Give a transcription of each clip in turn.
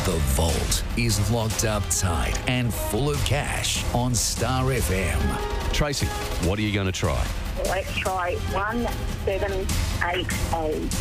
The vault is locked up tight and full of cash on Star FM. Tracy, what are you going to try? Let's try 1788.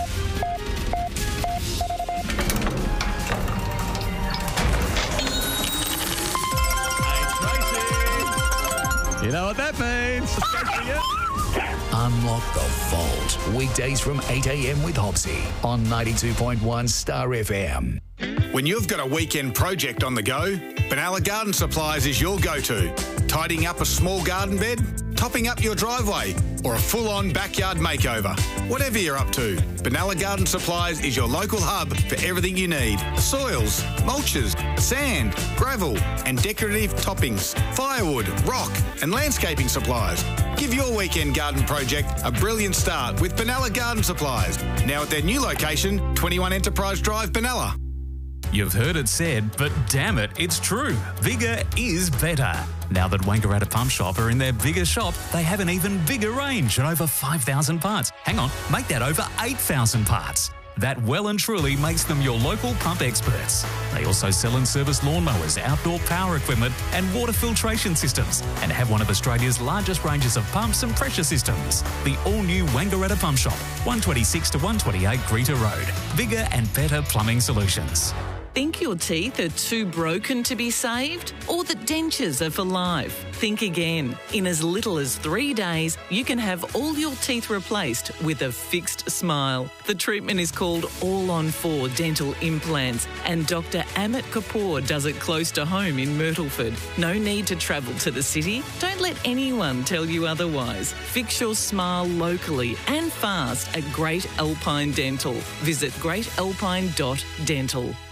You know what that means. Unlock the vault. Weekdays from 8 a.m. with Hoxie on 92.1 Star FM. When you've got a weekend project on the go, Benalla Garden Supplies is your go-to. Tidying up a small garden bed, topping up your driveway, or a full-on backyard makeover. Whatever you're up to, Benalla Garden Supplies is your local hub for everything you need. Soils, mulches, sand, gravel, and decorative toppings, firewood, rock, and landscaping supplies. Give your weekend garden project a brilliant start with Benalla Garden Supplies. Now at their new location, 21 Enterprise Drive, Benalla. You've heard it said, but damn it, it's true. Bigger is better. Now that Wangaratta Pump Shop are in their bigger shop, they have an even bigger range and over 5,000 parts. Hang on, make that over 8,000 parts. That well and truly makes them your local pump experts. They also sell and service lawnmowers, outdoor power equipment and water filtration systems, and have one of Australia's largest ranges of pumps and pressure systems. The all-new Wangaratta Pump Shop, 126 to 128 Greta Road. Bigger and better plumbing solutions. Think your teeth are too broken to be saved? Or that dentures are for life? Think again. In as little as 3 days, you can have all your teeth replaced with a fixed smile. The treatment is called All-on-4 Dental Implants, and Dr. Amit Kapoor does it close to home in Myrtleford. No need to travel to the city. Don't let anyone tell you otherwise. Fix your smile locally and fast at Great Alpine Dental. Visit greatalpine.dental.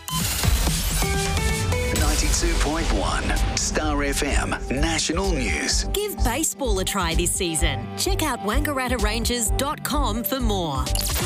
92.1 Star FM National News. Give baseball a try this season. Check out wangarattaranges.com for more.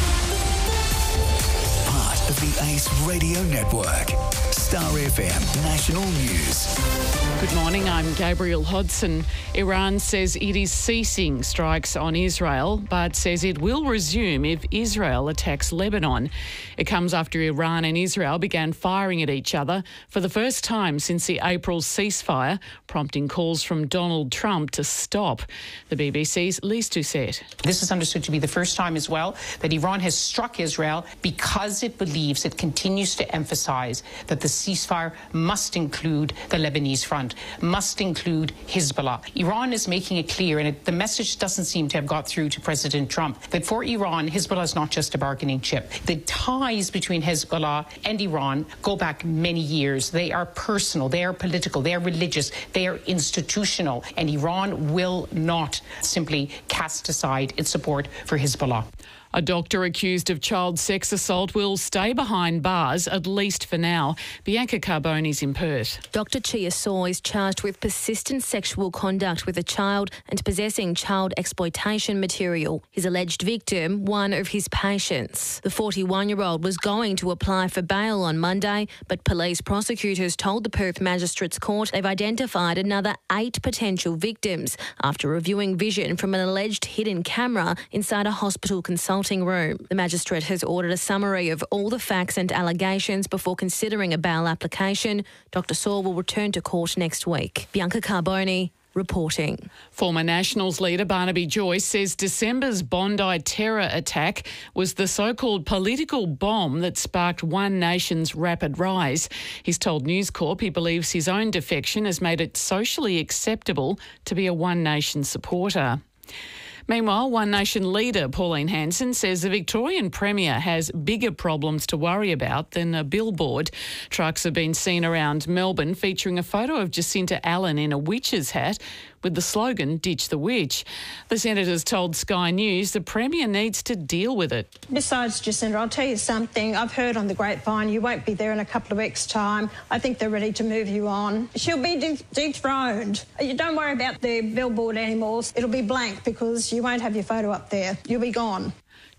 Part of the Ace Radio Network. Star FM National News. Good morning, I'm Gabriel Hodson. Iran says it is ceasing strikes on Israel, but says it will resume if Israel attacks Lebanon. It comes after Iran and Israel began firing at each other for the first time since the April ceasefire, prompting calls from Donald Trump to stop. The BBC's Lise Doucet. This is understood to be the first time as well that Iran has struck Israel because it believes, it continues to emphasise that the ceasefire must include the Lebanese front, must include Hezbollah. Iran is making it clear, and the message doesn't seem to have got through to President Trump, that for Iran, Hezbollah is not just a bargaining chip. The ties between Hezbollah and Iran go back many years. They are personal, they are political, they are religious, they are institutional, and Iran will not simply cast aside its support for Hezbollah. A doctor accused of child sex assault will stay behind bars, at least for now. Bianca Carboni's in Perth. Dr Chia Saw is charged with persistent sexual conduct with a child and possessing child exploitation material. His alleged victim, one of his patients. The 41-year-old was going to apply for bail on Monday, but police prosecutors told the Perth Magistrates Court they've identified another 8 potential victims after reviewing vision from an alleged hidden camera inside a hospital consulting room. The magistrate has ordered a summary of all the facts and allegations before considering a bail application. Dr Saul will return to court next week. Bianca Carboni reporting. Former Nationals leader Barnaby Joyce says December's Bondi terror attack was the so-called political bomb that sparked One Nation's rapid rise. He's told News Corp he believes his own defection has made it socially acceptable to be a One Nation supporter. Meanwhile, One Nation leader Pauline Hanson says the Victorian Premier has bigger problems to worry about than a billboard. Trucks have been seen around Melbourne featuring a photo of Jacinta Allen in a witch's hat with the slogan, "Ditch the Witch." The senators told Sky News the Premier needs to deal with it. Besides Jacinta, I'll tell you something. I've heard on the grapevine you won't be there in a couple of weeks' time. I think they're ready to move you on. She'll be dethroned. You don't worry about the billboard anymore. It'll be blank because you won't have your photo up there. You'll be gone.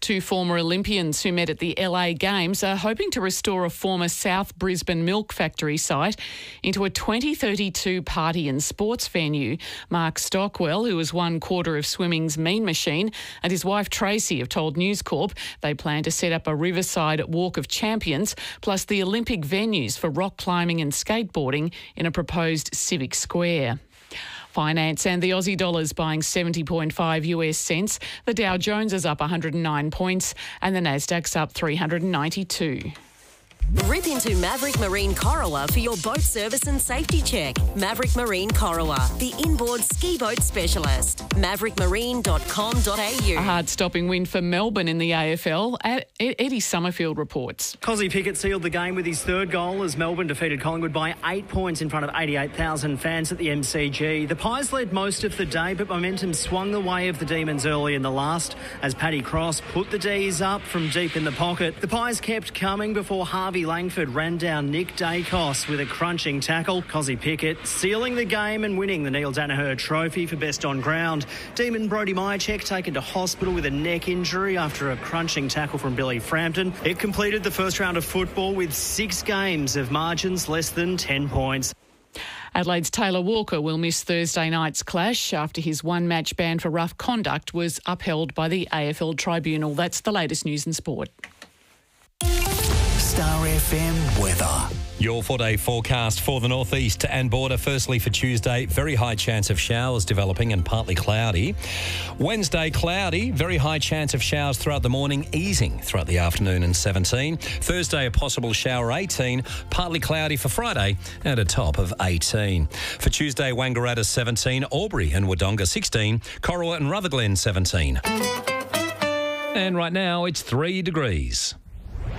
Two former Olympians who met at the LA Games are hoping to restore a former South Brisbane milk factory site into a 2032 party and sports venue. Mark Stockwell, who was one quarter of swimming's Mean Machine, and his wife Tracy have told News Corp they plan to set up a riverside Walk of Champions, plus the Olympic venues for rock climbing and skateboarding in a proposed civic square. Finance and the Aussie dollar's buying 70.5 US cents. The Dow Jones is up 109 points and the Nasdaq's up 392. Rip into Maverick Marine Corowa for your boat service and safety check. Maverick Marine Corowa, the inboard ski boat specialist. maverickmarine.com.au. A hard-stopping win for Melbourne in the AFL. Eddie Summerfield reports. Cozzy Pickett sealed the game with his third goal as Melbourne defeated Collingwood by 8 points in front of 88,000 fans at the MCG. The Pies led most of the day, but momentum swung the way of the Demons early in the last as Paddy Cross put the D's up from deep in the pocket. The Pies kept coming before Harvey Langford ran down Nick Dacos with a crunching tackle. Cozzy Pickett sealing the game and winning the Neil Danaher Trophy for best on ground. Demon Brody Myercheck taken to hospital with a neck injury after a crunching tackle from Billy Frampton. It completed the first round of football with 6 games of margins less than 10 points. Adelaide's Taylor Walker will miss Thursday night's clash after his one-match ban for rough conduct was upheld by the AFL Tribunal. That's the latest news and sport. Star FM weather. Your 4-day forecast for the northeast and border. Firstly, for Tuesday, very high chance of showers developing and partly cloudy. Wednesday, cloudy, very high chance of showers throughout the morning, easing throughout the afternoon and 17. Thursday, a possible shower, 18. Partly cloudy for Friday and a top of 18. For Tuesday, Wangaratta 17, Albury and Wodonga 16, Corowa and Rutherglen 17. And right now, it's 3 degrees.